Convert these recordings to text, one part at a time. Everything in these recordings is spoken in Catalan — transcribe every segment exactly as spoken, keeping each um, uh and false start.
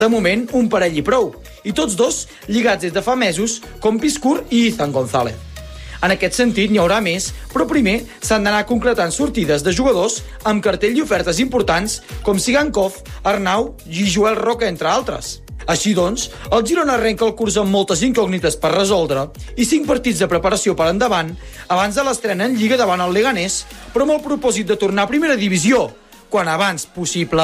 De moment, un parell i prou, i tots dos lligats des de fa mesos, com Piskur i Ethan González. En aquest sentit, n'hi haurà més, però primer s'han d'anar concretant sortides de jugadors amb cartell i ofertes importants com Sigankov, Arnau i Joel Roca, entre altres. Així doncs, el Girona arrenca el curs amb moltes incògnites per resoldre i cinc partits de preparació per endavant abans de l'estrena en Lliga davant el Leganés, però amb el propòsit de tornar a primera divisió, quan abans possible.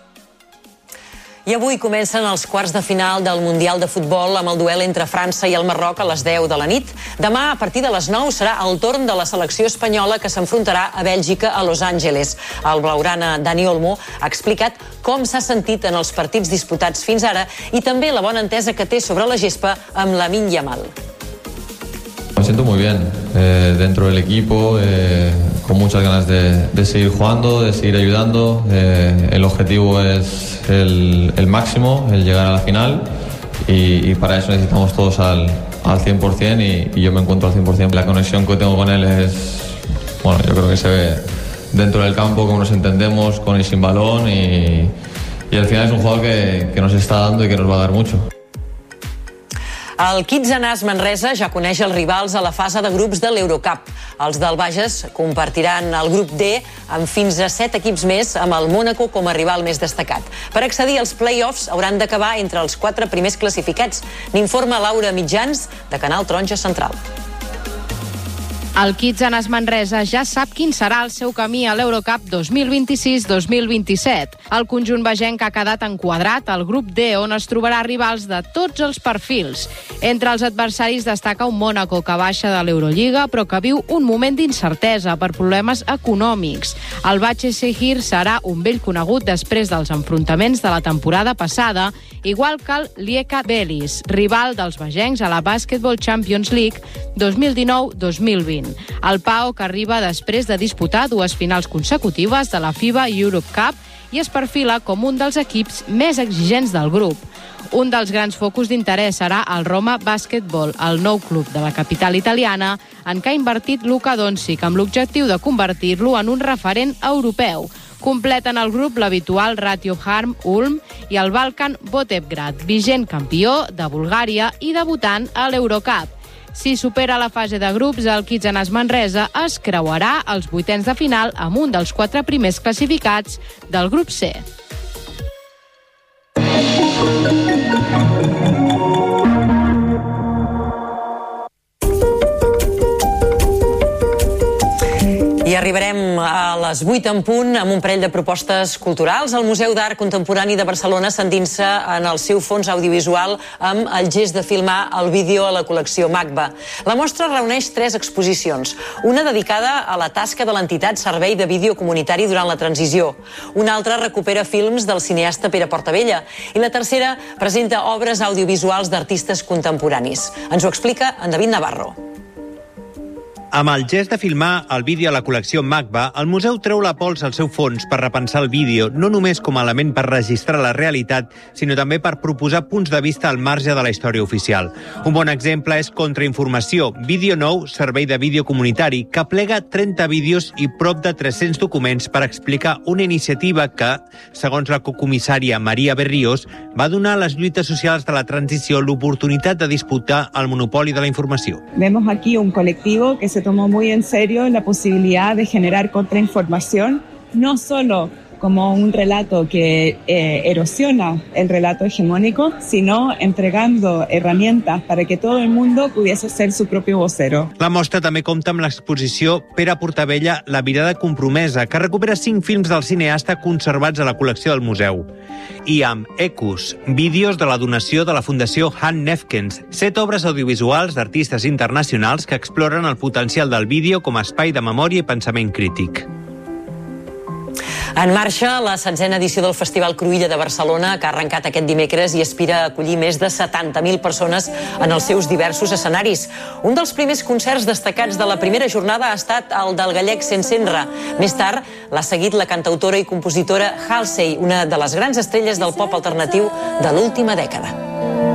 I avui comencen els quarts de final del Mundial de Futbol amb el duel entre França i el Marroc a les deu de la nit. Demà, a partir de les nou, serà el torn de la selecció espanyola que s'enfrontarà a Bèlgica a Los Angeles. El blaugrana Dani Olmo ha explicat com s'ha sentit en els partits disputats fins ara i també la bona entesa que té sobre la gespa amb Lamine Yamal. Me siento muy bien eh, dentro del equipo, eh, con muchas ganas de, de seguir jugando, de seguir ayudando. Eh, el objetivo es el, el máximo, el llegar a la final y, y para eso necesitamos todos al, al cien por ciento y, y yo me encuentro al cien por ciento. La conexión que tengo con él es, bueno, yo creo que se ve dentro del campo, cómo nos entendemos con y sin balón y, y al final es un jugador que, que nos está dando y que nos va a dar mucho. El Kitsanàs Manresa ja coneix els rivals a la fase de grups de l'Eurocup. Els del Bages compartiran el grup D amb fins a set equips més, amb el Mónaco com a rival més destacat. Per accedir als play-offs hauran d'acabar entre els quatre primers classificats. N'informa Laura Mitjans, de Canal Taronja Central. El Kitsanàs Manresa ja sap quin serà el seu camí a l'Eurocup dos mil vint-i-sis dos mil vint-i-set. El conjunt bagenc ha quedat enquadrat al grup D, on es trobarà rivals de tots els perfils. Entre els adversaris destaca un Mónaco que baixa de l'Eurolliga, però que viu un moment d'incertesa per problemes econòmics. El Başakşehir serà un vell conegut després dels enfrontaments de la temporada passada, igual que el Rijeka Belis, rival dels bagencs a la Basketball Champions League dos mil dinou dos mil vint. El P A O, que arriba després de disputar dues finals consecutives de la FIBA Europe Cup i es perfila com un dels equips més exigents del grup. Un dels grans focus d'interès serà el Roma Basketball, el nou club de la capital italiana, en què ha invertit Luka Doncic amb l'objectiu de convertir-lo en un referent europeu. Completen el grup l'habitual Ratio Harm Ulm i el Balkan Botevgrad, vigent campió de Bulgària i debutant a l'Eurocup. Si supera la fase de grups, el Kitsanàs Manresa es creuarà als vuitens de final amb un dels quatre primers classificats del grup C. I arribarem a les vuit en punt amb un parell de propostes culturals. El Museu d'Art Contemporani de Barcelona s'endinsa en el seu fons audiovisual amb el gest de filmar el vídeo a la col·lecció MACBA. La mostra reuneix tres exposicions. Una dedicada a la tasca de l'entitat Servei de Vídeo Comunitari durant la transició. Una altra recupera films del cineasta Pere Portabella. I la tercera presenta obres audiovisuals d'artistes contemporanis. Ens ho explica en David Navarro. Amb el gest de filmar el vídeo a la col·lecció MACBA, el museu treu la pols al seu fons per repensar el vídeo, no només com a element per registrar la realitat, sinó també per proposar punts de vista al marge de la història oficial. Un bon exemple és Contrainformació, vídeo nou, servei de vídeo comunitari, que plega trenta vídeos i prop de tres-cents documents per explicar una iniciativa que, segons la cocomissària Maria Berrios, va donar a les lluites socials de la transició l'oportunitat de disputar el monopoli de la informació. Vemos aquí un colectivo que se tomó muy en serio la posibilidad de generar contrainformación, no solo como un relato que eh, erosiona el relato hegemónico, sino entregando herramientas para que todo el mundo pudiese ser su propio vocero. La mostra també compta amb l'exposició Pere Portabella, La mirada compromesa, que recupera cinc films del cineasta conservats a la col·lecció del museu. I amb Ecus, vídeos de la donació de la Fundació Han Nefkens, set obres audiovisuals d'artistes internacionals que exploren el potencial del vídeo com a espai de memòria i pensament crític. En marxa la setzena edició del Festival Cruïlla de Barcelona, que ha arrencat aquest dimecres i aspira a acollir més de setanta mil persones en els seus diversos escenaris. Un dels primers concerts destacats de la primera jornada ha estat el del gallec Sensenra. Més tard l'ha seguit la cantautora i compositora Halsey, una de les grans estrelles del pop alternatiu de l'última dècada.